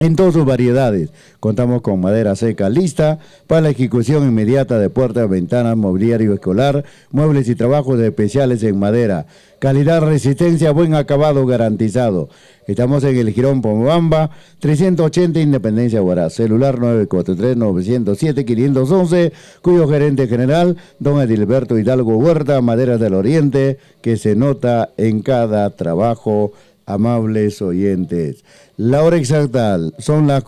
en todas sus variedades. Contamos con madera seca lista para la ejecución inmediata de puertas, ventanas, mobiliario escolar, muebles y trabajos especiales en madera. Calidad, resistencia, buen acabado garantizado. Estamos en el Jirón Pomobamba, 380 Independencia Huaraz. Celular 943-907-511, cuyo gerente general, don Edilberto Hidalgo Huerta, Maderas del Oriente, que se nota en cada trabajo. Amables oyentes, la hora exacta son las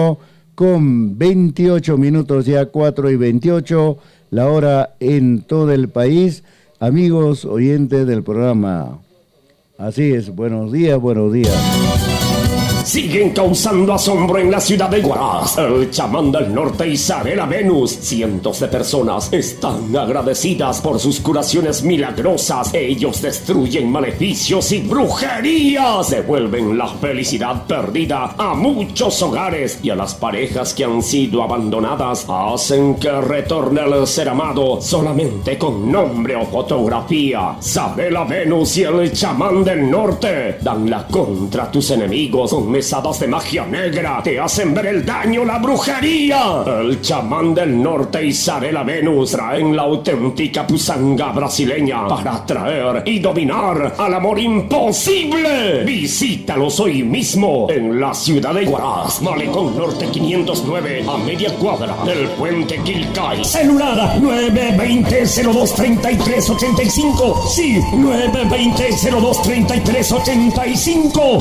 4:28, ya 4:28, la hora en todo el país. Amigos oyentes del programa, así es, buenos días, buenos días. Siguen causando asombro en la ciudad de Huaraz. El chamán del norte Isabela Venus. Cientos de personas están agradecidas por sus curaciones milagrosas. Ellos destruyen maleficios y brujerías. Devuelven la felicidad perdida a muchos hogares y a las parejas que han sido abandonadas. Hacen que retorne el ser amado solamente con nombre o fotografía. Isabela Venus y el chamán del norte dan la contra tus enemigos con mesadas de magia negra, te hacen ver el daño, la brujería. El chamán del norte y Isabela Venus traen la auténtica pusanga brasileña para atraer y dominar al amor imposible. Visítalos hoy mismo en la ciudad de Huaraz, Malecón Norte 509, a media cuadra del puente Quilcay. Celular 920-02-3385. Sí, 920-02-3385.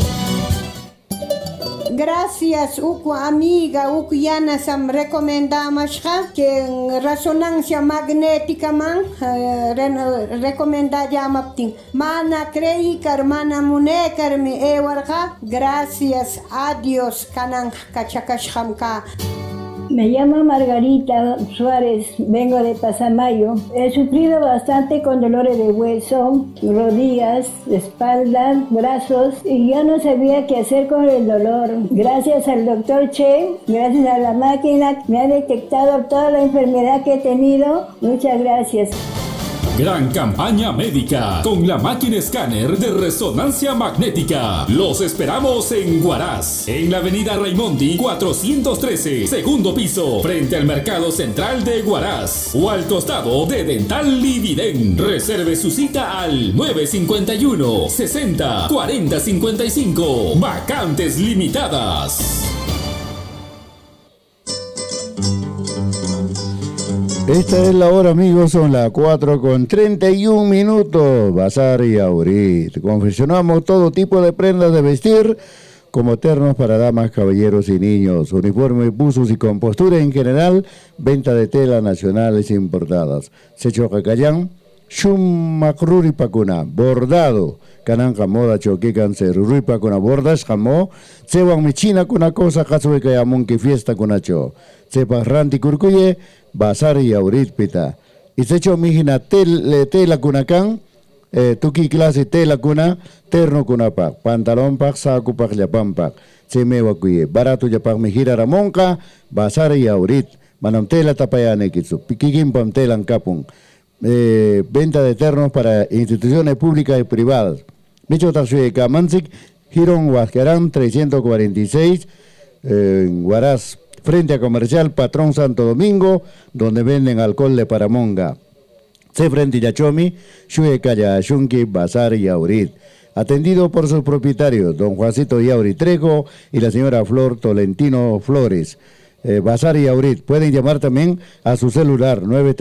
Gracias, Uku amiga, Uku Yana Sam recomendamos que en resonancia magnética man recomenda llamaptin. Mana creikar, mana munekar mi ewarga. Gracias a Dios kanan kachakashkamka. Me llamo Margarita Suárez, vengo de Pasamayo. He sufrido bastante con dolores de hueso, rodillas, espalda, brazos y ya no sabía qué hacer con el dolor. Gracias al doctor Che, gracias a la máquina, me ha detectado toda la enfermedad que he tenido. Muchas gracias. Gran campaña médica con la máquina escáner de resonancia magnética. Los esperamos en Huaraz, en la avenida Raimondi 413, segundo piso, frente al Mercado Central de Huaraz, o al costado de Dental Lividen. Reserve su cita al 951 60 40 55. Vacantes limitadas. Esta es la hora, amigos, son las 4:31. Bazar y Aurit. Confeccionamos todo tipo de prendas de vestir, como ternos para damas, caballeros y niños, uniformes, buzos y compostura en general, venta de telas nacionales e importadas. Secho Cacayán, Shumakruri Pacuna, bordado, Cananca moda choque cáncer, Rui Pacuna, bordas, jamó, Seban Michina con una cosa, Casue Cayamón que fiesta con acho, Sepa Ranti Curcuye, Bazar y Aurit Pita. Y se echó mijina tela kunakán, tuki clase tela kuna, terno kunapak, pantalón pak, saco pak, yapam pak. Se me wakuye, barato yapak mijira ramonka, Bazar y Aurit. Manam tela tapayane kitsu, pikikin pam telan kapun. Venta de ternos para instituciones públicas y privadas. Micho Taxueca Mansik, Girón Huascarán 346, en Huaraz, frente a Comercial Patrón Santo Domingo, donde venden alcohol de Paramonga. Se frente a Yachomi, Xuecaya, Shunki, Bazar y Aurit. Atendido por sus propietarios, don Juancito Yauri Trejo y la señora Flor Tolentino Flores. Bazar y Aurit. Pueden llamar también a su celular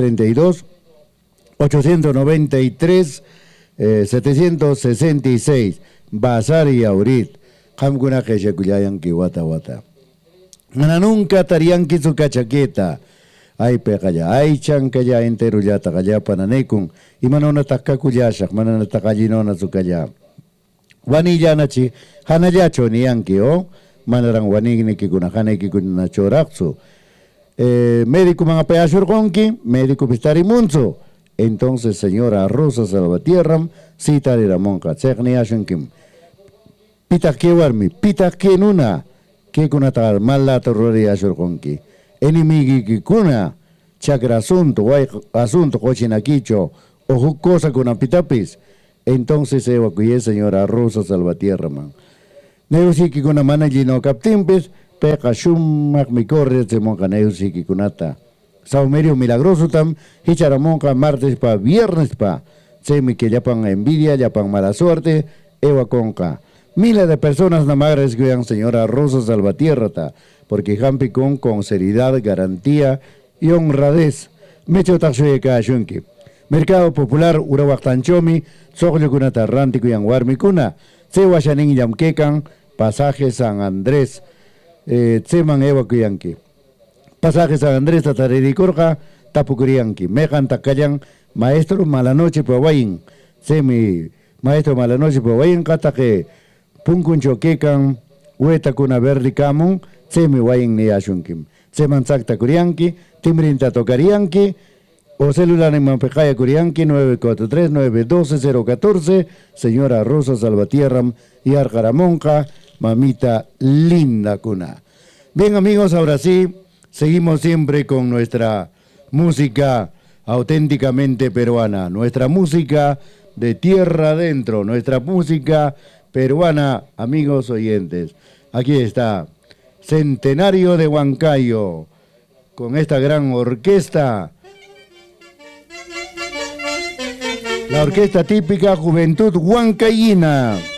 932-893-766. Bazar y Aurit. Hamguna que Shekuyayan Kiwata Wata. Mana nunca tarianki su cachaqueta. Ay pekaya, ay chancaya entero ya takaya pananekun. Y manona takakuyashak, manana takajinona su kaya. Wanilla nachi, hanayacho ni yanki o. Manarang wanigni kikunahane kikunachoraksu. Médico mga payashurgonki, médico pistarimunzo. Entonces, señora Rosa Salvatierra, cita de Ramón Katsegni Ashenkim. Pita que warmi, pita que nuna. Que kuna tal mala terroria shurkonki enimigi ki kuna chakra asunto cochinaquicho o cosa con pitapis. Entonces evacué señora Rosa Salvatierra man negoci que kuna managino captimpes Peka shumak micorre se moncaneo sikikunata. Saumerio milagroso tam, hicharamonca martes pa viernes pa. Semi que yapan envidia, yapan mala suerte, ewa conca. Miles de personas namagres guian señora Rosa Salvatierra, porque jampi con seriedad, garantía y honradez. Mecho taxueca shunki. Mercado Popular Urawaktanchomi, Soglio Kunata Rantico y Anguarmicuna, Sewashanin Yamkekan, Pasaje San Andrés, Tseman Ewa Kuyanki. Pasaje San Andrés Tatariricorja, Tapukurianki, Mejan Takayan, Maestro Malanoche Pawain, Semi, Maestro Malanoche Pawain, Katake, Punkuncho Kekan, Hueta Kuna Verdi Kamun, Semi Wain Niashunkim, Seman Sakta Kurianki, Timrinta Tokarianki, o celular en Mampejaya Curianqui 943-912-014, señora Rosa Salvatierra y Arjaramonca, mamita linda cuna. Bien amigos, ahora sí, seguimos siempre con nuestra música auténticamente peruana, nuestra música de tierra adentro, nuestra música peruana, amigos oyentes. Aquí está, Centenario de Huancayo, con esta gran orquesta. La orquesta típica Juventud Huancayina.